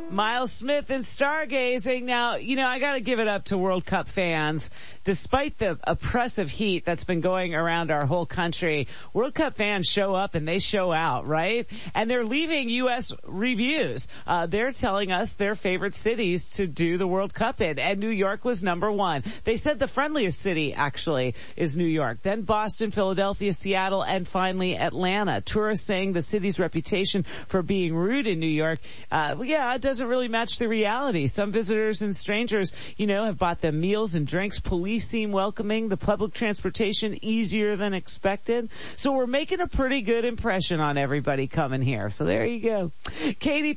Miles Smith is stargazing. Now, I gotta give it up to World Cup fans. Despite the oppressive heat that's been going around our whole country, World Cup fans show up and they show out, right? And they're leaving U.S. reviews. They're telling us their favorite cities to do the World Cup in, and New York was number one. They said the friendliest city, actually, is New York. Then Boston, Philadelphia, Seattle, and finally Atlanta. Tourists saying the city's reputation for being rude in New York, it doesn't really match the reality. Some visitors and strangers, have bought them meals and drinks. Police seem welcoming. The public transportation easier than expected. So we're making a pretty good impression on everybody coming here. So there you go. Katie